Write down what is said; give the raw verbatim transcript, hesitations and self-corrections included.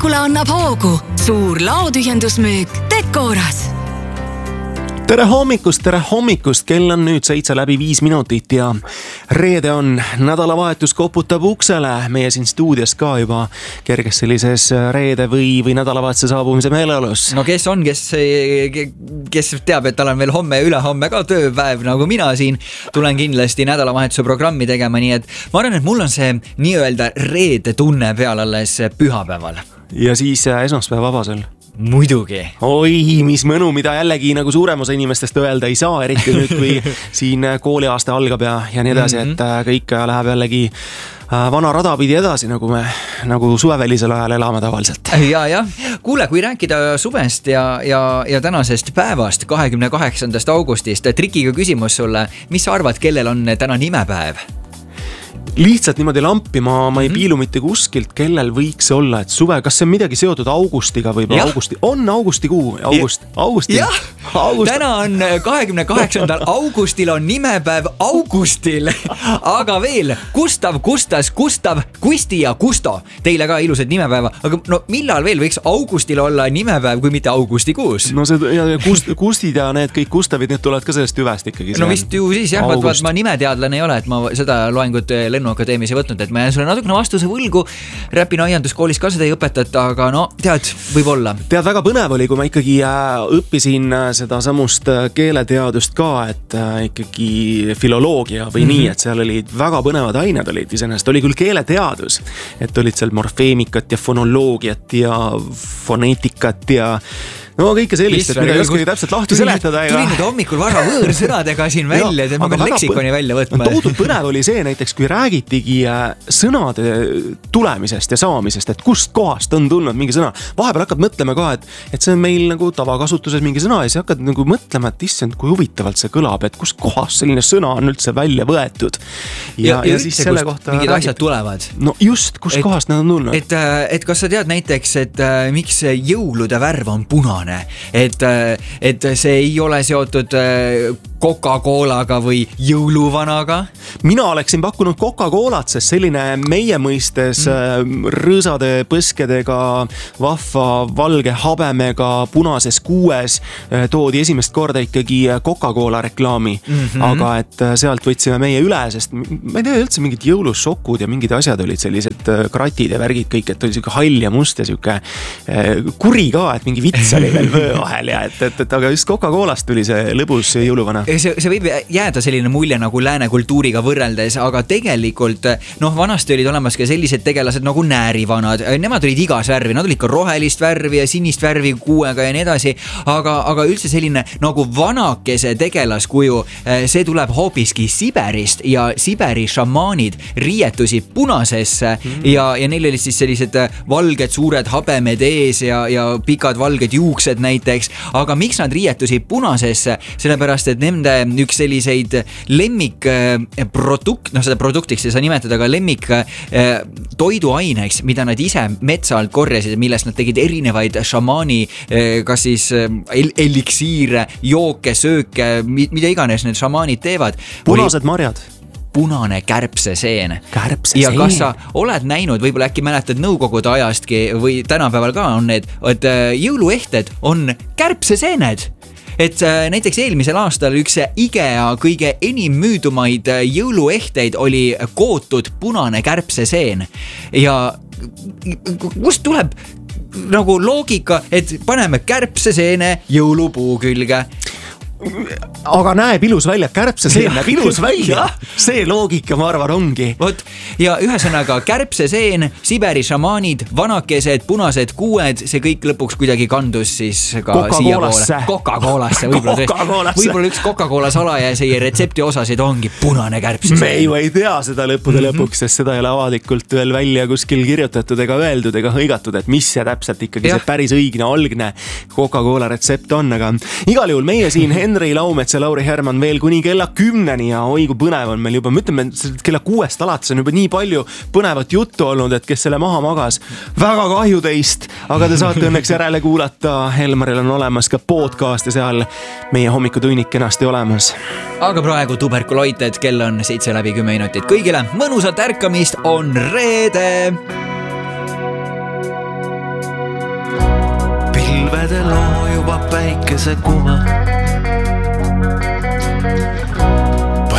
hommikule annab hoogu suur laotühjendusmüük Decoras. Tere hommikust, tere hommikust, kell on nüüd seitse läbi viis minutit ja reede on, nädalavahetus koputab uksele, meie siin stuudios ka juba kerges sellises reede või, või nädalavahetuse saabumise meeleolus. No kes on, kes, kes teab, et tal on veel homme ja ülehomme ka tööpäev, nagu mina siin tulen kindlasti nädalavahetuse programmi tegema, nii et ma arvan, et mul on see nii-öelda reede tunne peal alles pühapäeval. Ja siis esmaspäev vabasel. Muidugi. Oi, mis mõnu, mida jällegi nagu suurem osa inimestest öelda ei saa, eriti nüüd, kui siin kooliaasta algab ja, ja nii edasi, et kõik läheb jällegi vana rada pidi edasi, nagu me nagu suvevälisel ajal elame tavaliselt. Ja, ja. Kuule, kui rääkida suvest ja, ja, ja tänasest päevast, kahekümne kaheksandast augustist, trikiga küsimus sulle, mis sa arvad, kellel on täna nimepäev? Lihtsalt niimoodi lampi, ma, ma ei piilu mitte kuskilt, kellel võiks olla, et suve, kas see on midagi seotud augustiga või augusti, on augustikuu, august, augustil. Jah, August. Täna on kahekümne kaheksandal augustil on nimepäev Augustil, aga veel Gustav, Gustas, Gustav, Kusti ja Kusto. Teile ka ilusad nimepäeva, aga no millal veel võiks Augustil olla nimepäev, kui mitte augustikuus? No see, ja Kust, Kustid ja need kõik Gustavid, need tulevad ka sellest hüvest ikkagi. No vist ju siis jah, vaat, vaat ma nimeteadlane ei ole, et ma seda loengut Lennuakadeemias ei võtnud, et ma jään sulle natukene vastuse võlgu. Räpina aianduskoolis ka seda ei õpetata, aga no tead, võib olla. Tead, väga põnev oli, kui ma ikkagi õppisin seda samust keeleteadust ka, et ikkagi filoloogia või mm-hmm. nii, et seal olid väga põnevad ained olid iseenesest. Oli küll keeleteadus, et olid seal morfeemikat ja fonoloogiat ja foneetikat ja no kõike sellist, et mida ei oskagi täpselt lahti seletada. Tuli nüüd hommikul vara võõrsõnadega siin välja, et ma pean leksikoni välja võtma. Toodud põnev oli see näiteks, kui räägitigi sõnade tulemisest ja saamisest, et kust kohast on tulnud mingi sõna. Vahepeal hakkad mõtlema ka, et, et see on meil nagu tavakasutuses mingi sõna ja siis hakkad nagu mõtlema, et issand, kui huvitavalt see kõlab, et kust kohast selline sõna on üldse välja võetud. Ja, ja, ja, ja siis selle kohta mingid asjad tulevad. No just, kust et, kohast nad on tulnud. Et, et kas sa tead näiteks, et miks jõulude värv on punane? Et, et see ei ole seotud Coca-Colaga või jõuluvanaga? Mina oleksin pakkunud Coca-Colat, sest selline meie mõistes mm. rõõsade põskedega, vahva valge habemega, punases kuues toodi esimest korda ikkagi Coca-Cola reklaami. Mm-hmm. Aga et sealt võtsime meie üle, sest ma ei tea üldse mingid jõulussokud ja mingid asjad olid sellised kratid ja värgid kõik, et oli siuke hall ja must ja siuke kuri ka, et mingi vits oli veel vöö vahel ja et, et, et aga just Coca-Colast tuli see lõbus jõuluvana. See, see võib jääda selline mulje nagu lääne kultuuriga võrreldes, aga tegelikult noh, vanasti olid olemas ka sellised tegelased nagu näärivanad. Nemad olid igas värvi, nad olid ka rohelist värvi ja sinist värvi kuuega ja nii edasi, aga, aga üldse selline nagu vanakese tegelaskuju, see tuleb hoopiski Siberist ja Siberi šamaanid riietusid punasesse mm. ja, ja neil olid siis sellised valged suured habemed ees ja, ja pikad valged juuksed näiteks, aga miks nad riietusid punasesse? Sellepärast, et nende üks selliseid lemmik produkt, noh seda produktiks ei saa nimetada, aga lemmik toiduaineks, mida nad ise metsa alt korjasid, millest nad tegid erinevaid šamaani, kas siis eliksiire, jooke, sööke, mida iganes need šamaanid teevad. Punased marjad. Punane kärbseseen. Kärbseseen. Ja kas sa oled näinud, võib-olla äkki mäletad nõukogude ajastki või tänapäeval ka on need, et jõuluehted on kärbseseened. Et näiteks eelmisel aastal üks IKEA kõige enim müüdumaid jõuluehteid oli kootud punane kärbseseen. Ja kust tuleb nagu loogika, et paneme kärbseseene jõulupuu külge? Aga näeb ilus välja, kärbseseen näeb ilus välja. See loogika, ma arvan, ongi. Vot, ja ühesõnaga kärbseseen, Siberi šamaanid, vanakesed, punased kuued, see kõik lõpuks kuidagi kandus siis ka Coca-Colasse. Coca-Colasse. Võib-olla, võib-olla üks Coca-Cola salajasi retsepti osasid ongi punane kärbseseen. Me ju ei tea seda lõppude mm-hmm. lõpuks, sest seda ei ole avalikult veel välja kuskil kirjutatud ega öeldud ega hõigatud, et mis see täpselt ikkagi ja. See päris õigne, algne Coca-Cola retsept on, aga igal juhul meie siin Henri Laumets ja Lauri Herman veel kuni kella kümneni ja oi kui põnev on meil juba, me ütleme, kella kuuest alates on juba nii palju põnevat juttu olnud, et kes selle maha magas, väga kahju teist, aga te saate õnneks järele kuulata. Helmaril on olemas ka podcast ja seal meie hommikutunnik kenasti olemas. Aga praegu tuberkuloited, kell on seitse läbi kümme minutit. Kõigile mõnusat ärkamist, on reede! mäedel loojubab päikese kume.